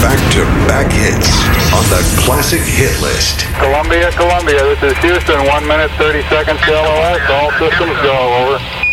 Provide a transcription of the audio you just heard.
Back-to-back hits on the Classic Hit List. Columbia, this is Houston, 1 minute, 30 seconds to LOS. All systems go, over.